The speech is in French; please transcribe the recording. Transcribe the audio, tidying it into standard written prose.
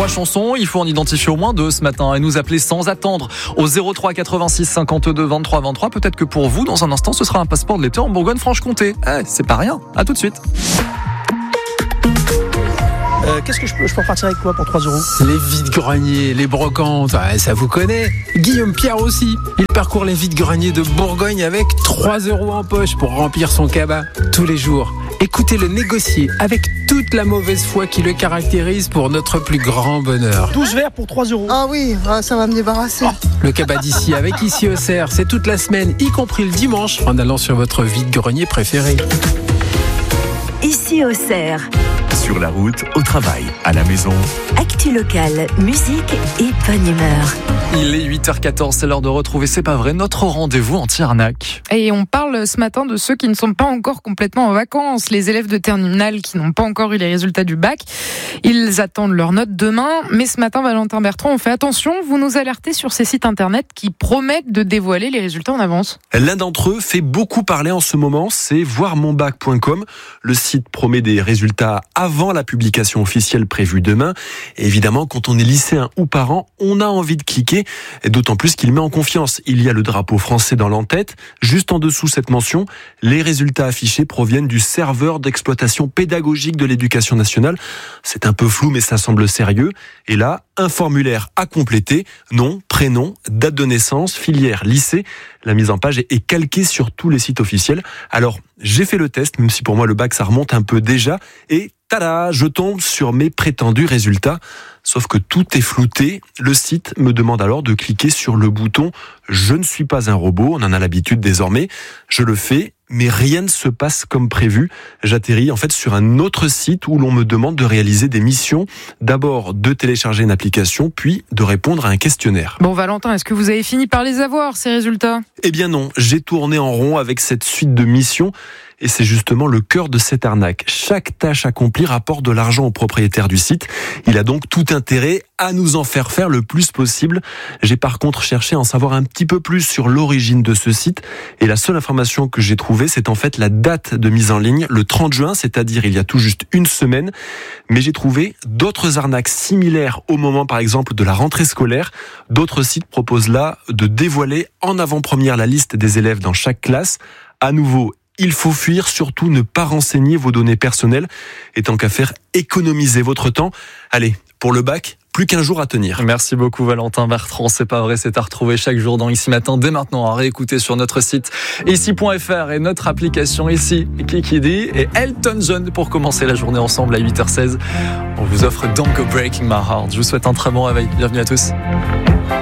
3 chansons, il faut en identifier au moins 2 ce matin et nous appeler sans attendre au 03 86 52 23 23. Peut-être que pour vous, dans un instant, ce sera un passeport de l'été en Bourgogne-Franche-Comté. C'est pas rien. À tout de suite. Qu'est-ce que je peux repartir avec quoi pour 3 euros? Les vides-greniers, les brocantes, ça vous connaît. Guillaume Pierre aussi. Il parcourt les vides-greniers de Bourgogne avec 3 euros en poche pour remplir son cabas tous les jours. Écoutez-le négocier avec toute la mauvaise foi qui le caractérise pour notre plus grand bonheur. 12 verres pour 3 euros. Ah oui, ça va me débarrasser. Le cabas d'ici avec Ici Auxerre, c'est toute la semaine, y compris le dimanche, en allant sur votre vide-grenier préféré. Ici Auxerre. Sur la route, au travail, à la maison. Actu locale, musique et bonne humeur. Il est 8h14, c'est l'heure de retrouver C'est pas vrai, notre rendez-vous anti-arnaque. Et on parle ce matin de ceux qui ne sont pas encore complètement en vacances, les élèves de terminale qui n'ont pas encore eu les résultats du bac. Ils attendent leurs notes demain, mais ce matin, Valentin Bertrand, on fait attention, vous nous alertez sur ces sites internet qui promettent de dévoiler les résultats en avance. L'un d'entre eux fait beaucoup parler en ce moment, c'est voirmonbac.com. Le site promet des résultats avant la publication officielle prévue demain. Et évidemment, quand on est lycéen ou parent, on a envie de cliquer, d'autant plus qu'il met en confiance. Il y a le drapeau français dans l'en-tête. Juste en dessous cette mention, les résultats affichés proviennent du serveur d'exploitation pédagogique de l'éducation nationale. C'est un peu flou, mais ça semble sérieux. Et là, un formulaire à compléter, nom, prénom, date de naissance, filière, lycée. La mise en page est calquée sur tous les sites officiels. Alors, j'ai fait le test, même si pour moi le bac ça remonte un peu déjà, et tada, je tombe sur mes prétendus résultats. Sauf que tout est flouté. Le site me demande alors de cliquer sur le bouton « Je ne suis pas un robot », on en a l'habitude désormais. Je le fais, mais rien ne se passe comme prévu. J'atterris en fait sur un autre site où l'on me demande de réaliser des missions. D'abord de télécharger une application, puis de répondre à un questionnaire. Bon Valentin, est-ce que vous avez fini par les avoir, ces résultats ? Eh bien non, j'ai tourné en rond avec cette suite de missions. Et c'est justement le cœur de cette arnaque. Chaque tâche accomplie rapporte de l'argent au propriétaire du site. Il a donc tout intérêt à nous en faire le plus possible. J'ai par contre cherché à en savoir un petit peu plus sur l'origine de ce site. Et la seule information que j'ai trouvée, c'est en fait la date de mise en ligne, le 30 juin, c'est-à-dire il y a tout juste une semaine. Mais j'ai trouvé d'autres arnaques similaires au moment, par exemple, de la rentrée scolaire. D'autres sites proposent là de dévoiler en avant-première la liste des élèves dans chaque classe. À nouveau, il faut fuir, surtout ne pas renseigner vos données personnelles. Et tant qu'à faire, économisez votre temps. Allez, pour le bac, plus qu'un jour à tenir. Merci beaucoup Valentin Bertrand, c'est pas vrai, c'est à retrouver chaque jour dans Ici Matin, dès maintenant à réécouter sur notre site ici.fr et notre application Ici, Kikidi et Elton John pour commencer la journée ensemble à 8h16. On vous offre Don't Go Breaking My Heart. Je vous souhaite un très bon réveil, bienvenue à tous.